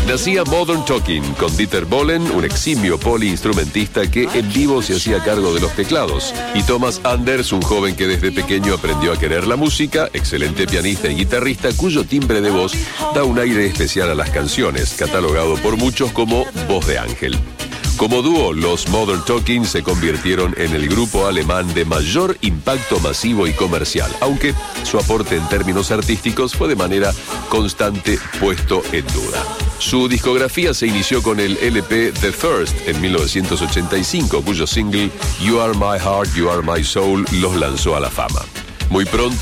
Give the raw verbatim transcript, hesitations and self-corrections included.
Nacía Modern Talking con Dieter Bohlen, un eximio poliinstrumentista que en vivo se hacía cargo de los teclados, y Thomas Anders, un joven que desde pequeño aprendió a querer la música, excelente pianista y guitarrista cuyo timbre de voz da un aire especial a las canciones, catalogado por muchos como voz de ángel. Como dúo, los Modern Talking se convirtieron en el grupo alemán de mayor impacto masivo y comercial, aunque su aporte en términos artísticos fue de manera constante puesto en duda. Su discografía se inició con el L P The First en mil novecientos ochenta y cinco, cuyo single You Are My Heart, You Are My Soul los lanzó a la fama. Muy pronto